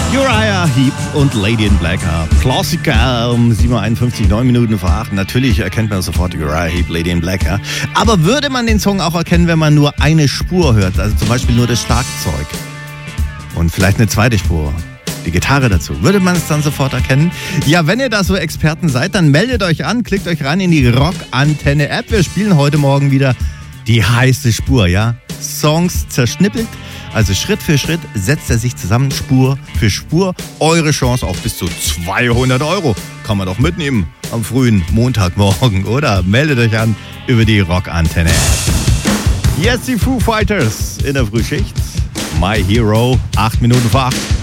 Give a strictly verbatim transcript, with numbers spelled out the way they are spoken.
Uriah Heep und Lady in Black. Klassiker um sieben Uhr einundfünfzig, neun Minuten vor acht. Natürlich erkennt man sofort Uriah Heep, Lady in Black. Aber würde man den Song auch erkennen, wenn man nur eine Spur hört? Also zum Beispiel nur das Schlagzeug und vielleicht eine zweite Spur, die Gitarre dazu. Würde man es dann sofort erkennen? Ja, wenn ihr da so Experten seid, dann meldet euch an, klickt euch rein in die Rockantenne-App. Wir spielen heute Morgen wieder die heiße Spur, ja? Songs zerschnippelt. Also Schritt für Schritt setzt er sich zusammen, Spur für Spur. Eure Chance auf bis zu zweihundert Euro. Kann man doch mitnehmen am frühen Montagmorgen, oder? Meldet euch an über die Rockantenne. Jetzt die Foo Fighters in der Frühschicht. My Hero, acht Minuten vor acht.